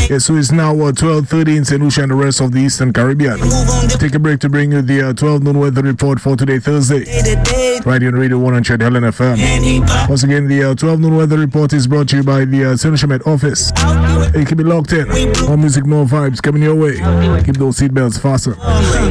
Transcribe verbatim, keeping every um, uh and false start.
Yes, so it's now uh, twelve thirty in Saint Lucia and the rest of the Eastern Caribbean. Take a break to bring you the uh, twelve noon weather report for today, Thursday. Right here on Radio one hundred Helen F M. Once again, the uh, twelve noon weather report is brought to you by the uh, Saint Lucia Met office. It can be locked in. More music, more vibes coming your way. Keep those seatbelts fastened.